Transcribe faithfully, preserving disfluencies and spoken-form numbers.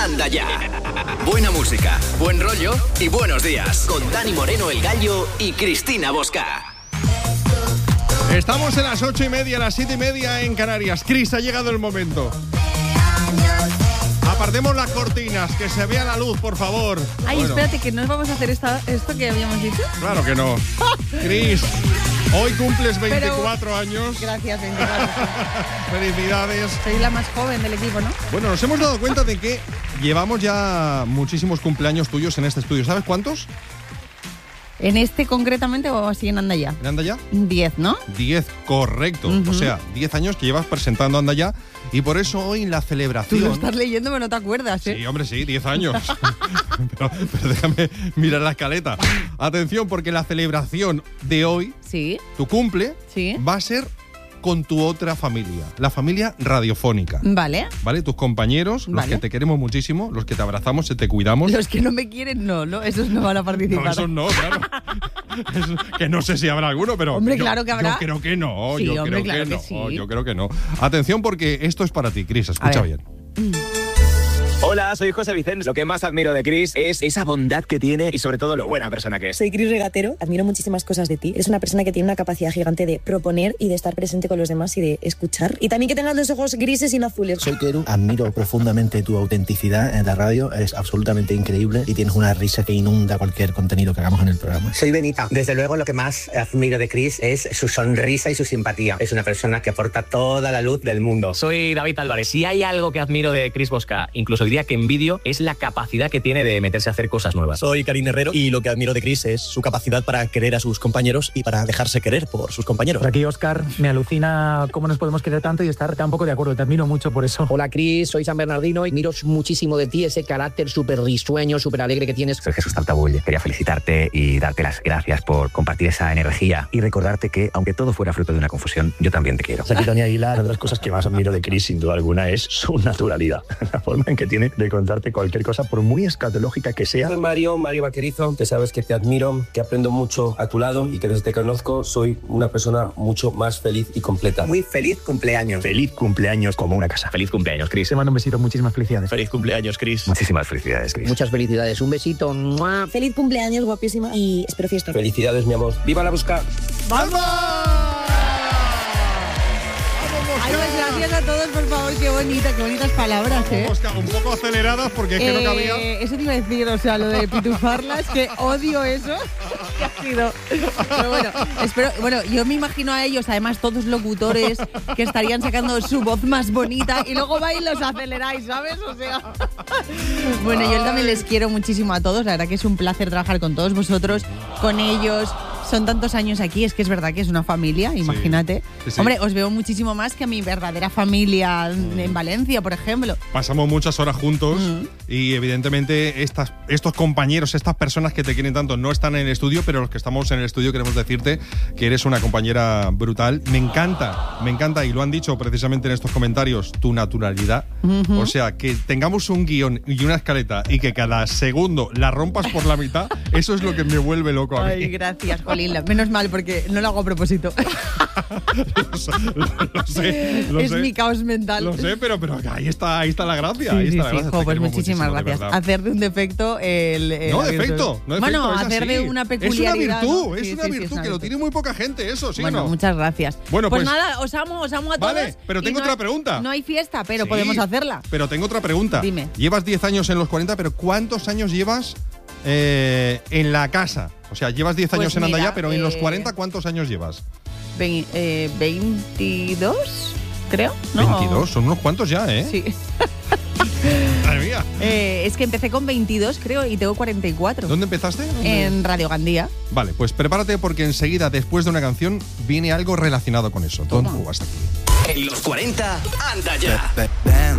Anda Ya. Buena música, buen rollo y buenos días. Con Dani Moreno, El Gallo y Cristina Bosca. Estamos en las ocho y media, las siete y media en Canarias. Cris, ha llegado el momento. Apartemos las cortinas, que se vea la luz, por favor. Ay, bueno. Espérate, que no vamos a hacer esta, esto que habíamos dicho. Claro que no. Cris, hoy cumples veinticuatro Pero... años. Gracias, veinticuatro. Felicidades. Soy la más joven del equipo, ¿no? Bueno, nos hemos dado cuenta de que llevamos ya muchísimos cumpleaños tuyos en este estudio. ¿Sabes cuántos? ¿En este concretamente o así en Anda Ya? ¿En Anda Ya? Diez, ¿no? Diez, correcto. Uh-huh. O sea, diez años que llevas presentando Anda Ya. Y por eso hoy la celebración... Tú lo estás leyendo, pero no te acuerdas, ¿eh? Sí, hombre, sí, diez años. pero, pero déjame mirar la escaleta. Atención, porque la celebración de hoy, sí, tu cumple, sí, va a ser con tu otra familia, la familia radiofónica. Vale. Vale, tus compañeros, los vale. que te queremos muchísimo, los que te abrazamos, te cuidamos. Los que no me quieren, no, no, esos no van a participar. No, esos no, claro. Eso, que no sé si habrá alguno, pero... Hombre, yo, claro que habrá. Yo creo que no, sí, yo hombre, creo claro que, que no, sí. yo creo que no. Atención porque esto es para ti, Cris, escucha bien. Mm. Hola, soy José Vicens. Lo que más admiro de Cris es esa bondad que tiene y sobre todo lo buena persona que es. Soy Cris Regatero, admiro muchísimas cosas de ti. Eres una persona que tiene una capacidad gigante de proponer y de estar presente con los demás y de escuchar. Y también que tengas los ojos grises y no azules. Soy Keru, admiro profundamente tu autenticidad en la radio, es absolutamente increíble y tienes una risa que inunda cualquier contenido que hagamos en el programa. Soy Benita. Desde luego lo que más admiro de Cris es su sonrisa y su simpatía. Es una persona que aporta toda la luz del mundo. Soy David Álvarez. Si hay algo que admiro de Cris Bosca, incluso diría que envidio, es la capacidad que tiene de meterse a hacer cosas nuevas. Soy Karim Herrero y lo que admiro de Cris es su capacidad para querer a sus compañeros y para dejarse querer por sus compañeros. Por aquí, Óscar, me alucina cómo nos podemos querer tanto y estar tan poco de acuerdo. Te admiro mucho por eso. Hola, Cris, soy San Bernardino y admiro muchísimo de ti ese carácter súper risueño, súper alegre que tienes. Soy Jesús Tartabull. Quería felicitarte y darte las gracias por compartir esa energía y recordarte que, aunque todo fuera fruto de una confusión, yo también te quiero. Aquí Tony Aguilar, una de las cosas que más admiro de Cris, sin duda alguna, es su naturalidad. La forma en que tiene de contarte cualquier cosa, por muy escatológica que sea. Soy Mario, Mario Vaquerizo, que sabes que te admiro, que aprendo mucho a tu lado y que desde que te conozco soy una persona mucho más feliz y completa. Muy feliz cumpleaños. Feliz cumpleaños como una casa. Feliz cumpleaños, Cris. Te mando un besito, muchísimas felicidades. Feliz cumpleaños, Cris. Muchísimas felicidades, Cris. Muchas felicidades, un besito. ¡Mua! Feliz cumpleaños, guapísima, y espero fiesta. Felicidades, mi amor. ¡Viva la Bosca! ¡Vamos! Ay, pues gracias a todos, por favor, qué bonita, qué bonitas palabras, ¿eh? Un poco aceleradas porque es que eh, no cabía. Eso te iba a decir, o sea, lo de pitufarlas, que odio eso, que ha sido. Pero bueno, espero, bueno, yo me imagino a ellos, además, todos locutores que estarían sacando su voz más bonita y luego vais y los aceleráis, ¿sabes? O sea. Bueno, yo también les quiero muchísimo a todos, la verdad que es un placer trabajar con todos vosotros, con ellos. Son tantos años aquí, es que es verdad que es una familia, imagínate. Sí, sí, sí. Hombre, os veo muchísimo más que a mi verdadera familia mm. en Valencia, por ejemplo. Pasamos muchas horas juntos mm. y evidentemente estas, estos compañeros, estas personas que te quieren tanto no están en el estudio, pero los que estamos en el estudio queremos decirte que eres una compañera brutal. Me encanta, me encanta, y lo han dicho precisamente en estos comentarios, tu naturalidad. Mm-hmm. O sea, que tengamos un guión y una escaleta y que cada segundo la rompas por la mitad, eso es lo que me vuelve loco a mí. Ay, gracias, Jolín. Menos mal, porque no lo hago a propósito. lo, sé, lo, lo sé, lo es sé. mi caos mental. Lo sé, pero, pero ahí está, ahí está la gracia. Sí, ahí está sí, la sí, gracia. jo, pues muchísimas gracias. Hacer de un defecto el... el no, defecto. No defecto, bueno, es hacer así. de una peculiaridad. Es una virtud, ¿no? es sí, una sí, virtud sí, es una que lo virtud. tiene muy poca gente, eso, ¿sí Bueno, o no? muchas gracias. Bueno, pues, pues nada, os amo, os amo a todos. Vale, pero tengo no otra hay, pregunta. No hay fiesta, pero sí, podemos hacerla. Pero tengo otra pregunta. Dime. Llevas diez años en los cuarenta, pero ¿cuántos años llevas eh, en la casa? O sea, llevas diez años pues en mira, Anda Ya, pero eh, en los cuarenta, ¿cuántos años llevas? Ve, eh, veintidós, creo. ¿No? veintidós, son unos cuantos ya, ¿eh? Sí. Madre mía. Eh, es que empecé con veintidós, creo, y tengo cuarenta y cuatro. ¿Dónde empezaste? ¿Dónde? En Radio Gandía. Vale, pues prepárate porque enseguida, después de una canción, viene algo relacionado con eso. Don't go hasta aquí. En los cuarenta, Anda Ya.